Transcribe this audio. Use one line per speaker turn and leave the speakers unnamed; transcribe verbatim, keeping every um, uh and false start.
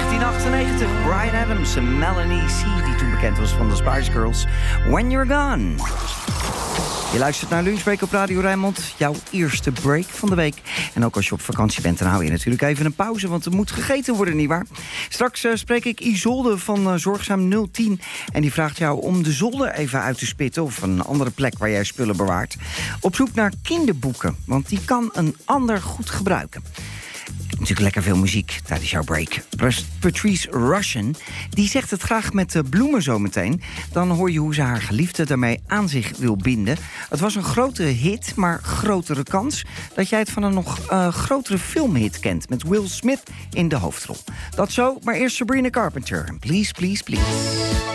negentien achtennegentig, Bryan Adams en Melanie C, die toen bekend was van de Spice Girls. When You're Gone. Je luistert naar Lunchbreak op Radio Rijnmond. Jouw eerste break van de week. En ook als je op vakantie bent, dan hou je natuurlijk even een pauze, want er moet gegeten worden, nietwaar? Straks uh, spreek ik Isolde van uh, Zorgzaam nul tien. En die vraagt jou om de zolder even uit te spitten, of een andere plek waar jij spullen bewaart. Op zoek naar kinderboeken, want die kan een ander goed gebruiken. Natuurlijk lekker veel muziek tijdens jouw break. Patrice Rushen, die zegt het graag met bloemen zometeen. Dan hoor je hoe ze haar geliefde daarmee aan zich wil binden. Het was een grote hit, maar grotere kans dat jij het van een nog uh, grotere filmhit kent, met Will Smith in de hoofdrol. Dat zo, maar eerst Sabrina Carpenter. Please, please, please.